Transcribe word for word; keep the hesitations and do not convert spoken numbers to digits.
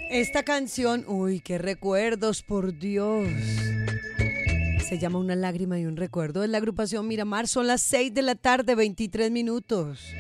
Esta canción, uy, qué recuerdos, por Dios. Se llama Una lágrima y un recuerdo. Es la agrupación Miramar. Son las seis de la tarde, veintitrés minutos.